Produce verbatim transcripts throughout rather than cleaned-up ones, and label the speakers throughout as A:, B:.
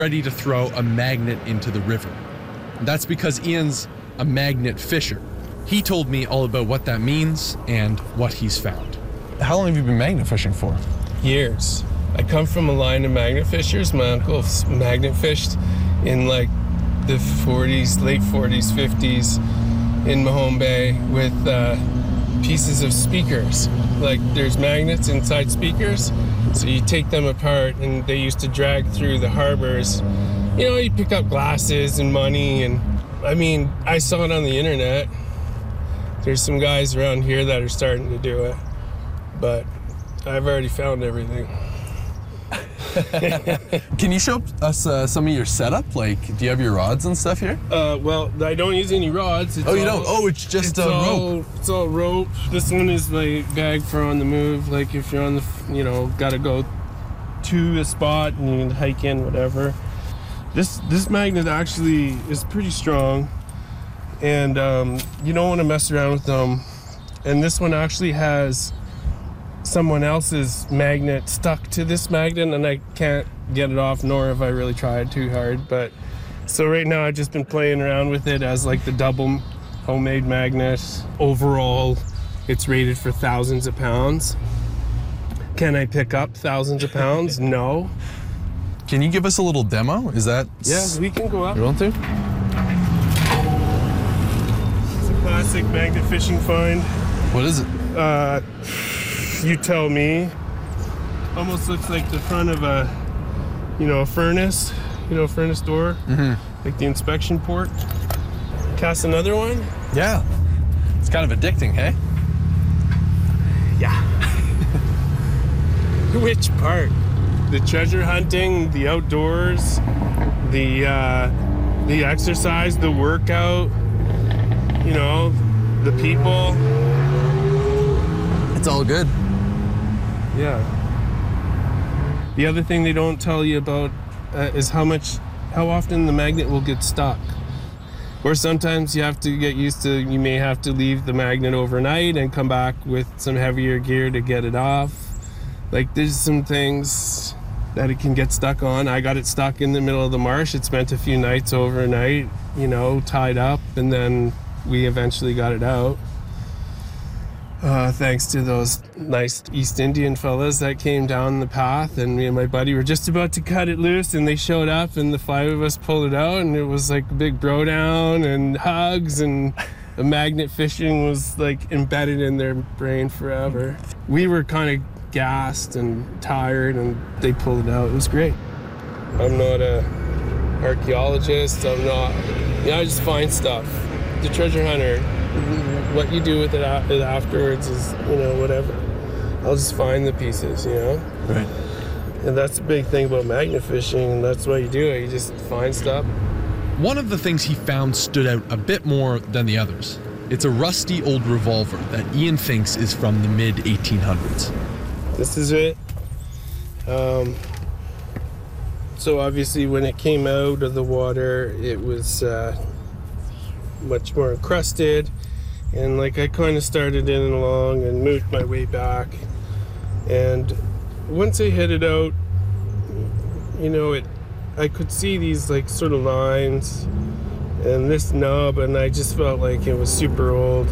A: ready to throw a magnet into the river. That's because Ian's a magnet fisher. He told me all about what that means and what he's found.
B: How long have you been magnet fishing for?
C: Years. I come from a line of magnet fishers. My uncle magnet fished in like the forties, late forties, fifties in Mahone Bay with uh, pieces of speakers. Like there's magnets inside speakers, so you take them apart and they used to drag through the harbors. You know, you pick up glasses and money, and I mean, I saw it on the internet. There's some guys around here that are starting to do it, but I've already found everything.
B: Can you show us uh, some of your setup? Like, do you have your rods and stuff here?
C: Uh, well, I don't use any rods. It's
B: oh, you
C: all,
B: don't? Oh, it's just
C: it's
B: a
C: all,
B: rope.
C: It's all rope. This one is like bag for on the move. Like if you're on the, you know, gotta go to a spot and you can hike in, whatever. This this magnet actually is pretty strong, and um, you don't want to mess around with them. And this one actually has someone else's magnet stuck to this magnet, and I can't get it off, nor have I really tried too hard. But so right now I've just been playing around with it as like the double homemade magnet. Overall, it's rated for thousands of pounds. Can I pick up thousands of pounds? No.
B: Can you give us a little demo? Is that?
C: Yeah, we can go up.
B: You want to?
C: It's a classic magnet fishing find.
B: What is it?
C: Uh, you tell me. Almost looks like the front of a, you know, a furnace. You know, a furnace door.
B: Mm-hmm.
C: Like the inspection port. Cast another one.
B: Yeah. It's kind of addicting, hey?
C: Yeah. Which part? The treasure hunting, the outdoors, the uh, the exercise, the workout, you know, the people.
B: It's all good.
C: Yeah. The other thing they don't tell you about uh, is how much, how often the magnet will get stuck. Or sometimes you have to get used to, you may have to leave the magnet overnight and come back with some heavier gear to get it off. Like there's some things that it can get stuck on. I got it stuck in the middle of the marsh. It spent a few nights overnight, you know, tied up, and then we eventually got it out. Uh, thanks to those nice East Indian fellas that came down the path, and me and my buddy were just about to cut it loose, and they showed up, and the five of us pulled it out, and it was like a big bro down and hugs, and the magnet fishing was like embedded in their brain forever. We were kind of gassed and tired, and they pulled it out. It was great. I'm not a archaeologist. I'm not, you know, I just find stuff. The treasure hunter, what you do with it afterwards is, you know, whatever. I'll just find the pieces, you know?
B: Right.
C: And that's the big thing about magnet fishing, and that's why you do it. You just find stuff.
A: One of the things he found stood out a bit more than the others. It's a rusty old revolver that Ian thinks is from the mid eighteen hundreds.
C: This is it. Um, so obviously when it came out of the water, it was uh, much more encrusted. And like I kind of started in and along and moved my way back. And once I hit it out, you know, it, I could see these like sort of lines and this nub, and I just felt like it was super old.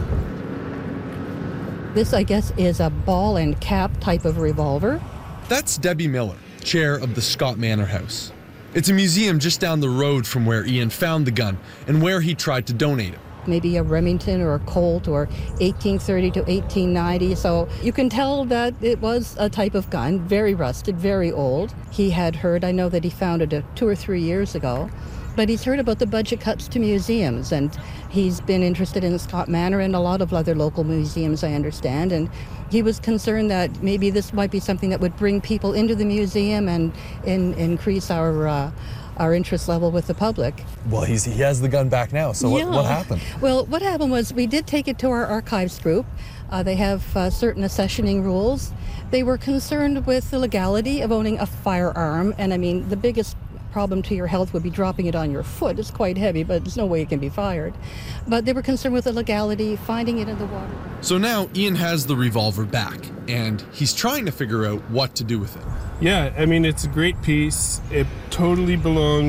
D: This, I guess, is a ball and cap type of revolver.
A: That's Debbie Miller, chair of the Scott Manor House. It's a museum just down the road from where Ian found the gun and where he tried to donate it.
D: Maybe a Remington or a Colt or eighteen thirty to eighteen ninety. So you can tell that it was a type of gun, very rusted, very old. He had heard, I know that he found it two or three years ago, but he's heard about the budget cuts to museums, and he's been interested in Scott Manor and a lot of other local museums, I understand, and he was concerned that maybe this might be something that would bring people into the museum and, and increase our uh, our interest level with the public.
B: Well, he's, he has the gun back now, so
D: yeah.
B: what, what happened?
D: Well, what happened was we did take it to our archives group. Uh, they have uh, certain accessioning rules. They were concerned with the legality of owning a firearm, and I mean, the biggest problem to your health would be dropping it on your foot. It's quite heavy, but there's no way it can be fired. But they were concerned with the legality, finding it in the water.
A: So now Ian has the revolver back, and he's trying to figure out what to do with it.
C: Yeah, I mean, it's a great piece. It totally belongs